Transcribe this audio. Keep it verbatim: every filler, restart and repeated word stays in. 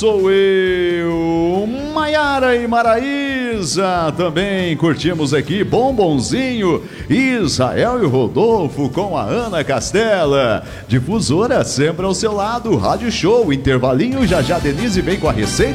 Sou eu, Maiara e Maraísa, também curtimos aqui Bombonzinho, Israel e Rodolfo com a Ana Castela, Difusora sempre ao seu lado, Rádio Show, intervalinho, já já Denise vem com a receita.